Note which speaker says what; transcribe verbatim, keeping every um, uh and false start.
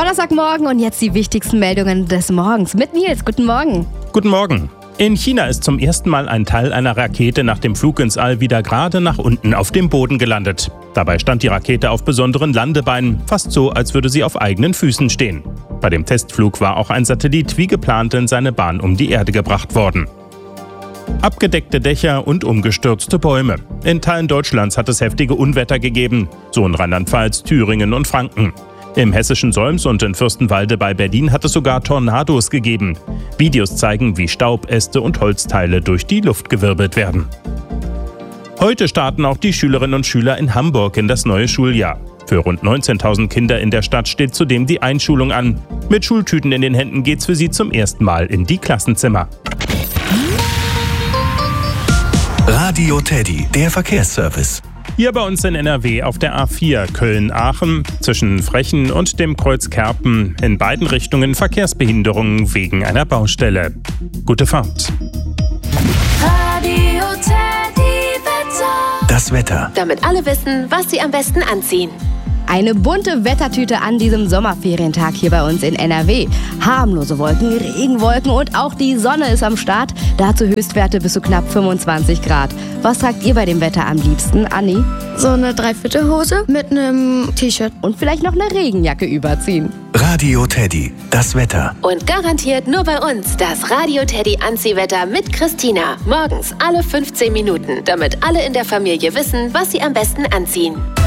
Speaker 1: Donnerstagmorgen und jetzt die wichtigsten Meldungen des Morgens mit Nils. Guten Morgen.
Speaker 2: Guten Morgen. In China ist zum ersten Mal ein Teil einer Rakete nach dem Flug ins All wieder gerade nach unten auf dem Boden gelandet. Dabei stand die Rakete auf besonderen Landebeinen, fast so, als würde sie auf eigenen Füßen stehen. Bei dem Testflug war auch ein Satellit wie geplant in seine Bahn um die Erde gebracht worden. Abgedeckte Dächer und umgestürzte Bäume. In Teilen Deutschlands hat es heftige Unwetter gegeben, so in Rheinland-Pfalz, Thüringen und Franken. Im hessischen Solms und in Fürstenwalde bei Berlin hat es sogar Tornados gegeben. Videos zeigen, wie Staub, Äste und Holzteile durch die Luft gewirbelt werden. Heute starten auch die Schülerinnen und Schüler in Hamburg in das neue Schuljahr. Für rund neunzehntausend Kinder in der Stadt steht zudem die Einschulung an. Mit Schultüten in den Händen geht's für sie zum ersten Mal in die Klassenzimmer.
Speaker 3: Radio Teddy, der Verkehrsservice.
Speaker 2: Hier bei uns in N R W auf der A vier Köln-Aachen zwischen Frechen und dem Kreuz Kerpen in beiden Richtungen Verkehrsbehinderungen wegen einer Baustelle. Gute Fahrt.
Speaker 4: Radio Teddy Wetter.
Speaker 3: Das Wetter.
Speaker 4: Damit alle wissen, was sie am besten anziehen.
Speaker 1: Eine bunte Wettertüte an diesem Sommerferientag hier bei uns in N R W. Harmlose Wolken, Regenwolken und auch die Sonne ist am Start. Dazu Höchstwerte bis zu knapp fünfundzwanzig Grad. Was tragt ihr bei dem Wetter am liebsten, Anni?
Speaker 5: So eine Dreiviertelhose mit einem T-Shirt.
Speaker 1: Und vielleicht noch eine Regenjacke überziehen.
Speaker 3: Radio Teddy, das Wetter.
Speaker 4: Und garantiert nur bei uns das Radio Teddy Anziehwetter mit Christina. Morgens alle fünfzehn Minuten, damit alle in der Familie wissen, was sie am besten anziehen.